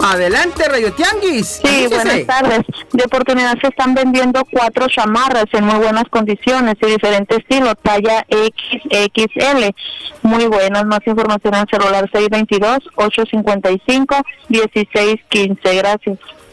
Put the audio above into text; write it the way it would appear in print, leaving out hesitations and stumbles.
Adelante, Radio Tianguis. Sí, buenas tardes. De oportunidad se están vendiendo 4 chamarras en muy buenas condiciones y diferente estilo, talla XXL. Muy buenas. Más información en celular 622-855-1615. Gracias.